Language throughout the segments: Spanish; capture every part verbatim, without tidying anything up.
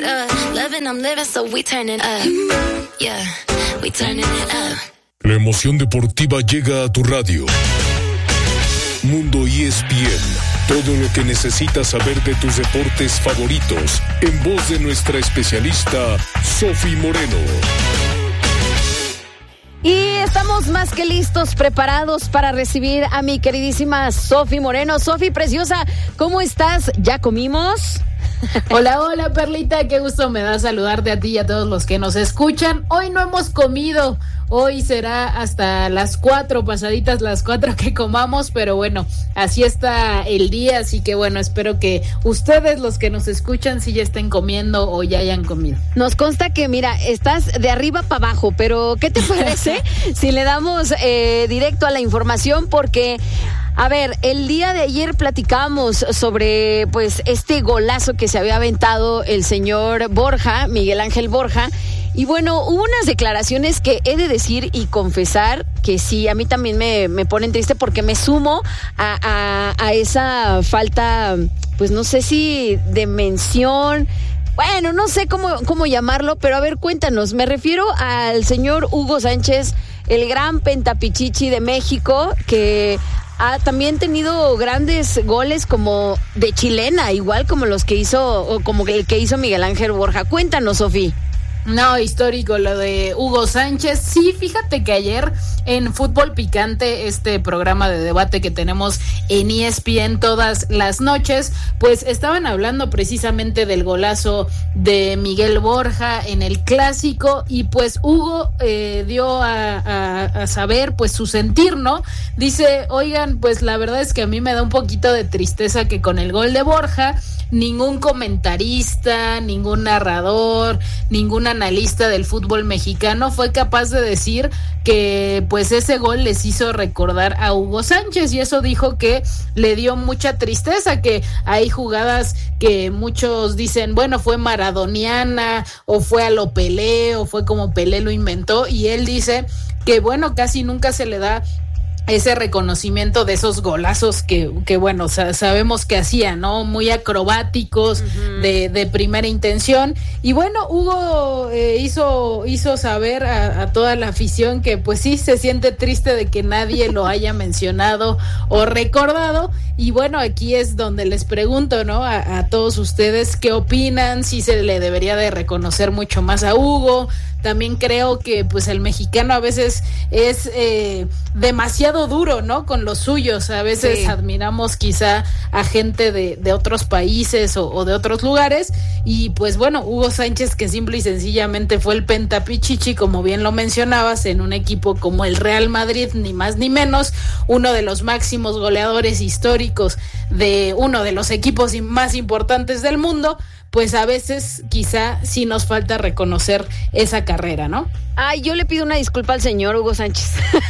up. Loving, I'm living, so we turning up. Yeah, we turning it up. La emoción deportiva llega a tu radio. Mundo E S P N. Todo lo que necesitas saber de tus deportes favoritos. En voz de nuestra especialista, Sofi Moreno. Y estamos más que listos, preparados para recibir a mi queridísima Sofi Moreno. Sofi, preciosa, ¿cómo estás? ¿Ya comimos? Hola, hola, Perlita, qué gusto me da saludarte a ti y a todos los que nos escuchan. Hoy no hemos comido, hoy será hasta las cuatro, pasaditas las cuatro que comamos, pero bueno, así está el día, así que bueno, espero que ustedes, los que nos escuchan, sí ya estén comiendo o ya hayan comido. Nos consta que, mira, estás de arriba para abajo, pero ¿qué te parece si le damos eh, directo a la información? Porque... A ver, el día de ayer platicamos sobre pues este golazo que se había aventado el señor Borja, Miguel Ángel Borja, y bueno, hubo unas declaraciones que he de decir y confesar que sí, a mí también me, me ponen triste porque me sumo a, a, a esa falta, pues no sé si de mención. Bueno, no sé cómo, cómo llamarlo, pero a ver, cuéntanos. Me refiero al señor Hugo Sánchez, el gran pentapichichi de México, que ha también tenido grandes goles como de chilena, igual como los que hizo, o como el que hizo Miguel Ángel Borja. Cuéntanos, Sofi. No, histórico lo de Hugo Sánchez. Sí, fíjate que ayer en Fútbol Picante, este programa de debate que tenemos en E S P N todas las noches, pues estaban hablando precisamente del golazo de Miguel Borja en el Clásico, y pues Hugo eh, dio a, a, a saber pues su sentir, ¿no? Dice, oigan, pues la verdad es que a mí me da un poquito de tristeza que con el gol de Borja ningún comentarista, ningún narrador, ningún analista del fútbol mexicano fue capaz de decir que pues ese gol les hizo recordar a Hugo Sánchez, y eso dijo que le dio mucha tristeza, que hay jugadas que muchos dicen, bueno, fue maradoniana, o fue a lo Pelé, o fue como Pelé lo inventó, y él dice que bueno, casi nunca se le da ese reconocimiento de esos golazos que, que bueno, sa- sabemos que hacía, ¿no? Muy acrobáticos, uh-huh. de, de primera intención. Y bueno, Hugo eh, hizo, hizo saber a, a toda la afición que pues sí se siente triste de que nadie lo haya mencionado o recordado. Y bueno, aquí es donde les pregunto, ¿no? A, a todos ustedes, ¿qué opinan? Si se le debería de reconocer mucho más a Hugo. También creo que pues el mexicano a veces es eh, demasiado duro, ¿no? Con los suyos. A veces sí admiramos quizá a gente de, de otros países o, o de otros lugares. Y pues bueno, Hugo Sánchez, que simple y sencillamente fue el pentapichichi, como bien lo mencionabas, en un equipo como el Real Madrid, ni más ni menos, uno de los máximos goleadores históricos de uno de los equipos más importantes del mundo, pues a veces quizá sí nos falta reconocer esa carrera, ¿no? Ay, yo le pido una disculpa al señor Hugo Sánchez.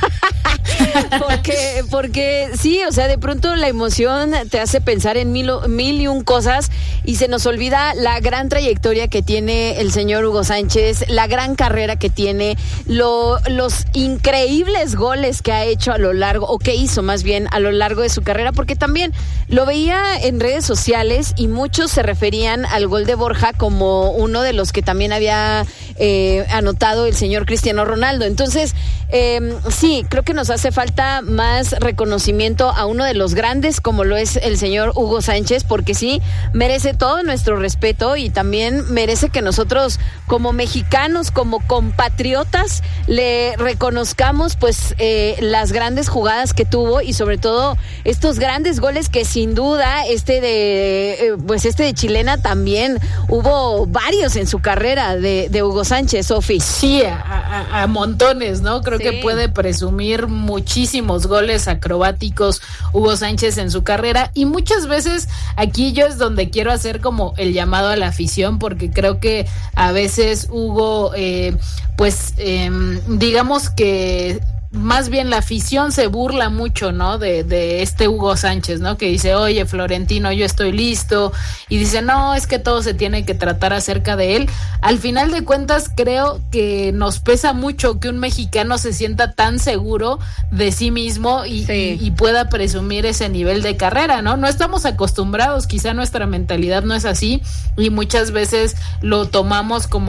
porque, porque sí, o sea, de pronto la emoción te hace pensar en mil, mil y un cosas, y se nos olvida la gran trayectoria que tiene el señor Hugo Sánchez, la gran carrera que tiene, lo, los increíbles goles que ha hecho a lo largo, o que hizo más bien a lo largo de su carrera, porque también lo veía en redes sociales y muchos se referían al gol de Borja como uno de los que también había eh, anotado el señor Cristiano Ronaldo. Entonces, eh, sí, creo que nos hace falta más reconocimiento a uno de los grandes como lo es el señor Hugo Sánchez, porque sí, merece todo nuestro respeto, y también merece que nosotros como mexicanos, como compatriotas, le reconozcamos pues eh, las grandes jugadas que tuvo, y sobre todo estos grandes goles que sin duda este de eh, pues este de chilena también hubo varios en su carrera de, de Hugo Sánchez, Sofi. Sí, a, a, a montones, ¿no? Creo sí. que puede presumir muchísimos goles acrobáticos Hugo Sánchez en su carrera, y muchas veces aquí yo es donde quiero hacer como el llamado a la afición, porque creo que a veces Hugo, eh, pues eh, digamos que más bien la afición se burla mucho, ¿no? De, de este Hugo Sánchez, ¿no? Que dice, oye, Florentino, yo estoy listo. Y dice, no, es que todo se tiene que tratar acerca de él. Al final de cuentas, creo que nos pesa mucho que un mexicano se sienta tan seguro de sí mismo y, sí. y, y pueda presumir ese nivel de carrera, ¿no? No estamos acostumbrados, quizá nuestra mentalidad no es así y muchas veces lo tomamos como